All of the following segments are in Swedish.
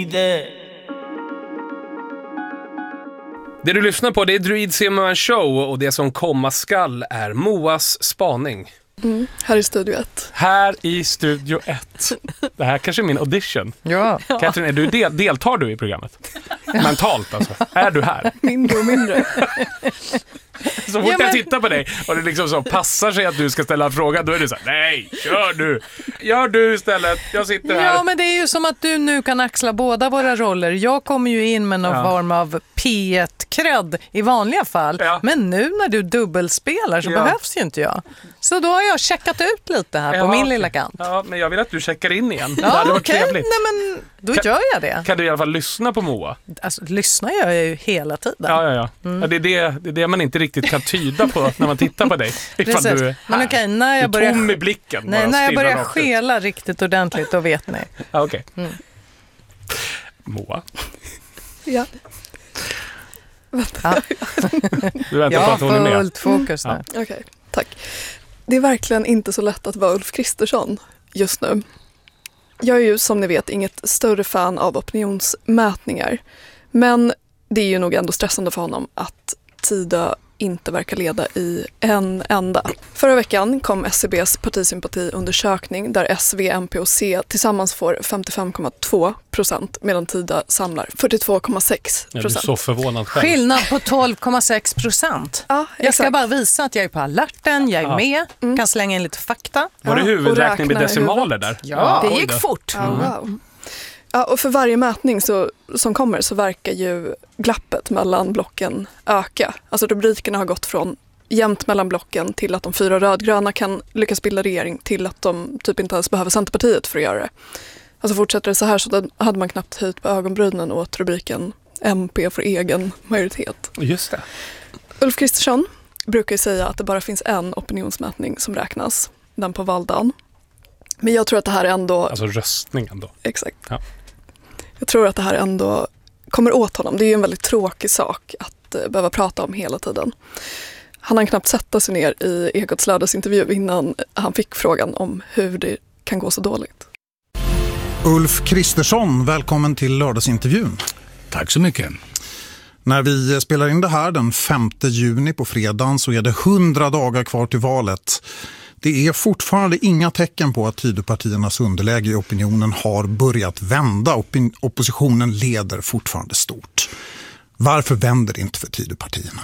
Det du lyssnar på, det är Druid Zimmerman Show, och det som komma skall är Moas spaning. Här i Studio 1. Här i Studio 1. Det här kanske är min audition. Ja. Katrin, är du deltar du i programmet? Mentalt alltså. Är du här? Mindre och mindre. Så fort jag tittar på dig och det liksom så passar sig att du ska ställa en fråga, då är det så här: nej, kör du. Gör du istället, jag sitter här. Ja, men det är ju som att du nu kan axla båda våra roller. Jag kommer ju in med någon form av P1-kredd i vanliga fall. Ja. Men nu när du dubbelspelar så behövs ju inte jag. Så då har jag checkat ut lite här på min lilla kant. Ja, men jag vill att du checkar in igen. Ja, det hade varit okej. trevligt. Nej, men då gör jag det. Kan du i alla fall lyssna på Moa? Alltså, lyssna gör jag ju hela tiden. Ja. Ja, det är det man inte riktigt kan tyda på när man tittar på dig. Ifall du är här. Men okej, när jag börjar... tom i blicken. Nej, när jag börjar skela riktigt ordentligt, då vet ni. Ja, okej. Moa. Ja. Ja. Du väntar på att hon är med. Fullt fokus där. Okej, tack. Det är verkligen inte så lätt att vara Ulf Kristersson just nu. Jag är ju, som ni vet, inget större fan av opinionsmätningar. Men det är ju nog ändå stressande för honom att Tida inte verkar leda i en enda. Förra veckan kom SCBs partisympatiundersökning där S, V, MP och C tillsammans får 55,2% medan Tida samlar 42,6%. Jag är så förvånad själv. Skillnad på 12,6%. Ja, jag ska bara visa att jag är på alerten, jag är med, kan slänga in lite fakta. Var det huvudräkning med decimaler där? Ja, det gick fort. Ja, wow. Ja, och för varje mätning som kommer så verkar ju glappet mellan blocken öka. Alltså rubrikerna har gått från jämnt mellan blocken till att de 4 rödgröna kan lyckas bilda regering till att de typ inte ens behöver Centerpartiet för att göra det. Alltså fortsätter det så här så då hade man knappt höjt på ögonbrynen åt rubriken MP för egen majoritet. Just det. Ulf Kristersson brukar ju säga att det bara finns en opinionsmätning som räknas, den på valdagen. Men jag tror att det här ändå... Alltså röstningen då. Exakt. Ja. Jag tror att det här ändå kommer åt honom. Det är ju en väldigt tråkig sak att behöva prata om hela tiden. Han hann knappt sätta sig ner i Ekots lördagsintervju innan han fick frågan om hur det kan gå så dåligt. Ulf Kristersson, välkommen till lördagsintervjun. Tack så mycket. När vi spelar in det här den 5 juni på fredagen så är det 100 dagar kvar till valet. Det är fortfarande inga tecken på att Tidöpartiernas underläge i opinionen har börjat vända. Oppositionen leder fortfarande stort. Varför vänder det inte för Tidöpartierna?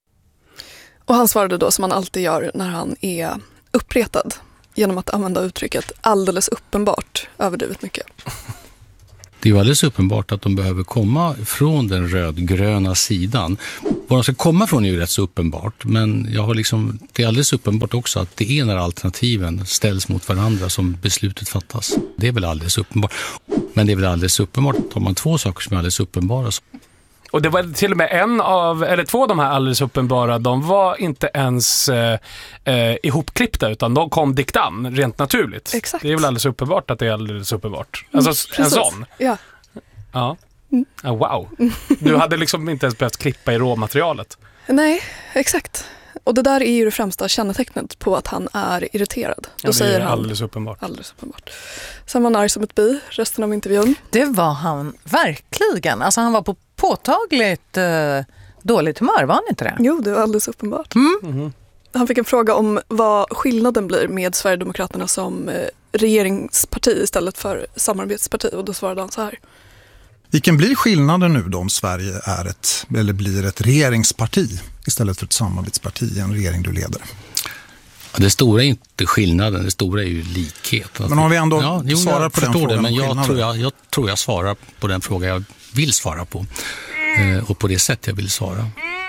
Och han svarade då som han alltid gör när han är uppretad genom att använda uttrycket alldeles uppenbart överdrivet mycket. Det är ju alldeles uppenbart att de behöver komma från den rödgröna sidan. Var de ska komma från är ju rätt så uppenbart, men det är alldeles uppenbart också att det är när alternativen ställs mot varandra som beslutet fattas. Det är väl alldeles uppenbart. Men det är väl alldeles uppenbart att har man 2 saker som är alldeles uppenbara. Och det var till och med 2 av de här alldeles uppenbara, de var inte ens ihopklippta utan de kom diktan rent naturligt. Exakt. Det är väl alldeles uppenbart att det är alldeles uppenbart. Alltså en sån. Ja. Ja. Wow. Du hade liksom inte ens behövt klippa i råmaterialet. Nej, exakt. Och det där är ju det främsta kännetecknet på att han är irriterad. Då säger han alldeles uppenbart. Alldeles uppenbart. Sen var han arg som ett bi resten av intervjun. Det var han verkligen. Alltså han var på påtagligt dåligt humör, var han inte det? Jo, det var alldeles uppenbart. Han fick en fråga om vad skillnaden blir med Sverigedemokraterna som regeringsparti istället för samarbetsparti. Och då svarade han så här. Vilken blir skillnaden nu då om Sverige blir ett regeringsparti istället för ett samarbetsparti i en regering du leder? Det stora är inte skillnaden, det stora är ju likheten. Men om vi ändå svarar på den frågan men jag tror jag svarar på den fråga jag vill svara på. Och på det sätt jag vill svara.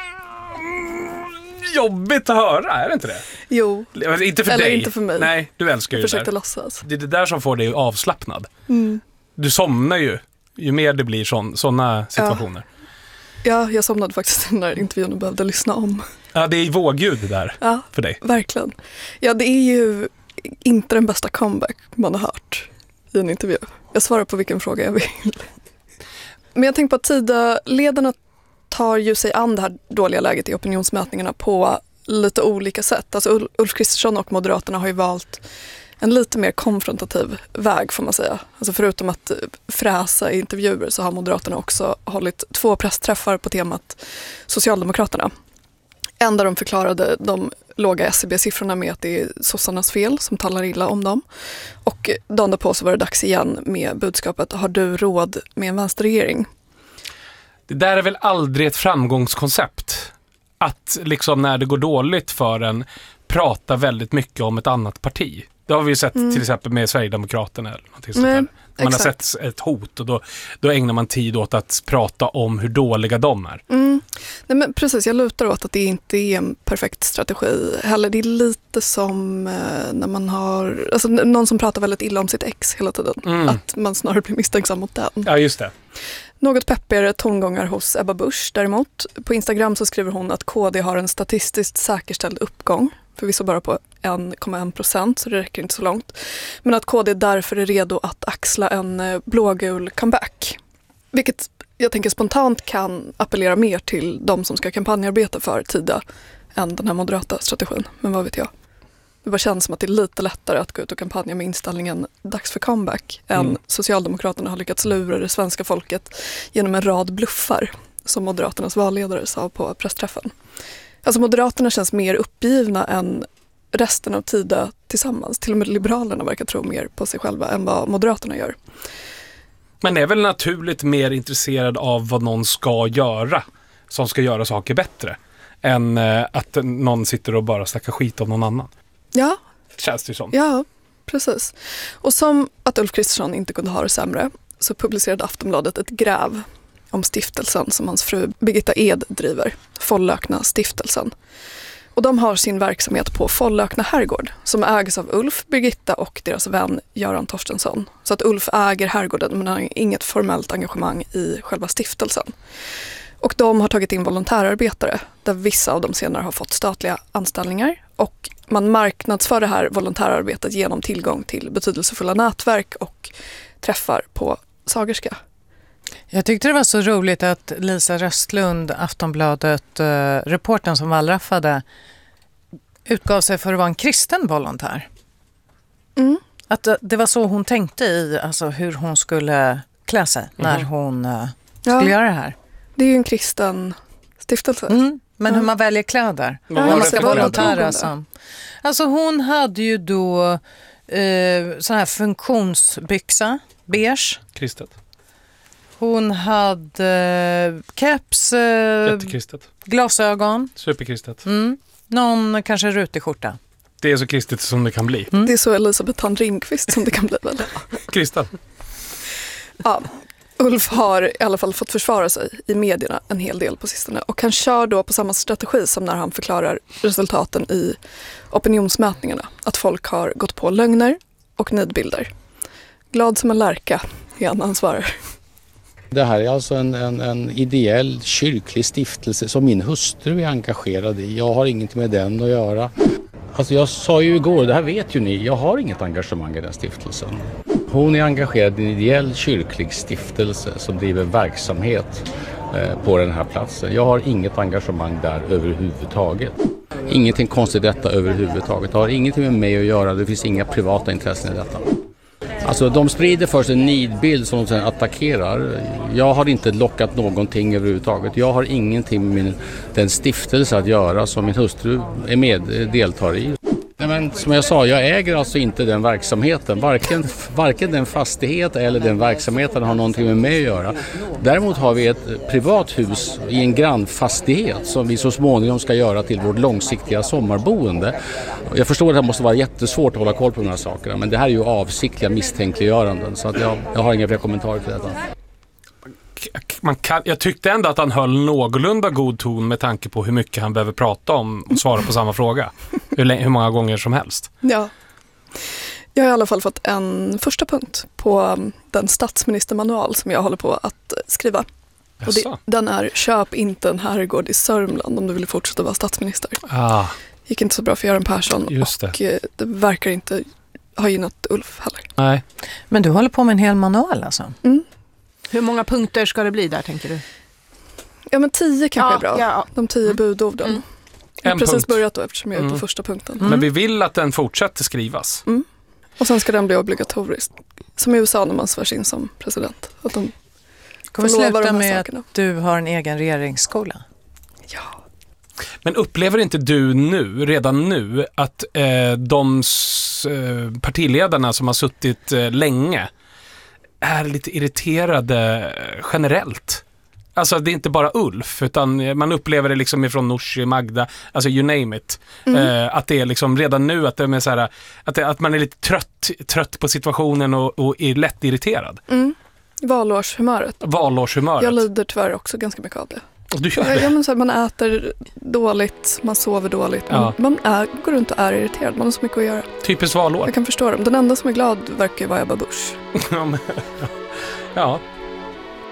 Jobbigt att höra, är det inte det? Jo. Inte för eller dig. Inte för mig. Nej, du älskar ju det där. Försökte låtsas. Det är det där som får dig avslappnad. Du somnar ju mer det blir såna situationer. Ja, jag somnade faktiskt i den där intervjun och behövde lyssna om. Ja, det är vågljud där för dig. Verkligen. Ja, det är ju inte den bästa comeback man har hört i en intervju. Jag svarar på vilken fråga jag vill. Men jag tänker på att Tidöledarna tar ju sig an det här dåliga läget i opinionsmätningarna på lite olika sätt. Alltså Ulf Kristersson och Moderaterna har ju valt en lite mer konfrontativ väg får man säga. Alltså förutom att fräsa i intervjuer så har Moderaterna också hållit 2 pressträffar på temat Socialdemokraterna. En där de förklarade de låga SCB-siffrorna med att det är sossarnas fel som talar illa om dem. Och dagen därpå så var det dags igen med budskapet: har du råd med en vänsterregering? Det där är väl aldrig ett framgångskoncept. Att liksom när det går dåligt för en prata väldigt mycket om ett annat parti. Det har vi ju sett till exempel med Sverigedemokraterna eller någonting sånt där. Man har sett ett hot och då ägnar man tid åt att prata om hur dåliga de är. Nej, men precis, jag lutar åt att det inte är en perfekt strategi heller. Det är lite som när man har någon som pratar väldigt illa om sitt ex hela tiden. Att man snarare blir misstänksam mot den. Ja, just det. Något peppigare tongångar hos Ebba Busch däremot. På Instagram så skriver hon att KD har en statistiskt säkerställd uppgång. Förvisso bara på 1,1%, så det räcker inte så långt. Men att KD därför är redo att axla en blågul comeback. Vilket jag tänker spontant kan appellera mer till de som ska kampanjarbeta för Tida än den här moderata strategin. Men vad vet jag? Det bara känns som att det är lite lättare att gå ut och kampanja med inställningen dags för comeback än Socialdemokraterna har lyckats lura det svenska folket genom en rad bluffar, som Moderaternas valledare sa på pressträffen. Alltså Moderaterna känns mer uppgivna än resten av Tida tillsammans. Till och med Liberalerna verkar tro mer på sig själva än vad Moderaterna gör. Men är väl naturligt mer intresserad av vad någon ska göra, som ska göra saker bättre, än att någon sitter och bara snackar skit om någon annan. Ja. Känns det som. Ja, precis. Och som att Ulf Kristersson inte kunde ha det sämre så publicerade Aftonbladet ett gräv om stiftelsen som hans fru Birgitta Ed driver, Follökna stiftelsen. Och de har sin verksamhet på Follökna herrgård som ägs av Ulf, Birgitta och deras vän Göran Torstensson. Så att Ulf äger herrgården men har inget formellt engagemang i själva stiftelsen. Och de har tagit in volontärarbetare där vissa av dem senare har fått statliga anställningar. Och man marknadsför det här volontärarbetet genom tillgång till betydelsefulla nätverk och träffar på Sagerska. Jag tyckte det var så roligt att Lisa Röstlund, Aftonbladet, reportern som wallraffade, utgav sig för att vara en kristen volontär. Att det var så hon tänkte i alltså hur hon skulle klä sig när hon skulle göra det här. Det är ju en kristen stiftelse. Men hur man väljer kläder. Man ska volontära som. Alltså hon hade ju då sån här funktionsbyxa, beige. Kristet. Hon hade keps, glasögon. Superkristet. Någon kanske rutig skjorta. Det är så kristet som det kan bli. Det är så Elisabeth Tand-Ringqvist som det kan bli väl? Kristen. Ja, Ulf har i alla fall fått försvara sig i medierna en hel del på sistone. Och han kör då på samma strategi som när han förklarar resultaten i opinionsmätningarna. Att folk har gått på lögner och nidbilder. Glad som en lärka, igen han svarar. Det här är alltså en ideell kyrklig stiftelse som min hustru är engagerad i. Jag har inget med den att göra. Alltså jag sa ju igår, det här vet ju ni, jag har inget engagemang i den stiftelsen. Hon är engagerad i en ideell kyrklig stiftelse som driver verksamhet på den här platsen. Jag har inget engagemang där överhuvudtaget. Ingenting konstigt i detta överhuvudtaget. Det har ingenting med mig att göra, det finns inga privata intressen i detta. Alltså de sprider först en nidbild som de sedan attackerar. Jag har inte lockat någonting överhuvudtaget. Jag har ingenting med den stiftelse att göra som min hustru är med, deltar i. Nej, men som jag sa, jag äger alltså inte den verksamheten. Varken den fastighet eller den verksamheten har någonting med mig att göra. Däremot har vi ett privat hus i en grannfastighet som vi så småningom ska göra till vårt långsiktiga sommarboende. Jag förstår att det måste vara jättesvårt att hålla koll på de här sakerna, men det här är ju avsiktliga misstänkliggöranden, så att jag har inga fler kommentarer till detta. Jag tyckte ändå att han höll någorlunda god ton med tanke på hur mycket han behöver prata om och svara på samma fråga. Hur många gånger som helst. Ja. Jag har i alla fall fått en första punkt på den statsministermanual som jag håller på att skriva. Och den är: köp inte en herrgård i Sörmland om du vill fortsätta vara statsminister. Gick inte så bra för Göran Persson och det verkar inte ha gynnat Ulf heller. Nej. Men du håller på med en hel manual alltså? Hur många punkter ska det bli där, tänker du? Ja, men 10 kanske är bra. Ja. De 10 budorden. Jag har precis börjat då eftersom jag är på första punkten. Men vi vill att den fortsätter skrivas. Och sen ska den bli obligatorisk. Som i USA när man svärs in som president. Att de kommer får lova sluta de här med sakerna. att du har en egen regeringsskola. Ja. Men upplever inte du redan nu, att de partiledarna som har suttit länge är lite irriterade generellt? Alltså det är inte bara Ulf, utan man upplever det liksom ifrån Nooshi, Magda, alltså you name it. Att det är liksom redan nu att det är så här, att man är lite trött på situationen och är lätt irriterad. Valårshumöret. Jag lider tyvärr också ganska mycket av det. Du gör det? Ja, men så här, man äter dåligt, man sover dåligt. Man går runt och är irriterad. Man har så mycket att göra. Typiskt valår. Jag kan förstå dem. Den enda som är glad verkar vara Ebba Busch. Ja.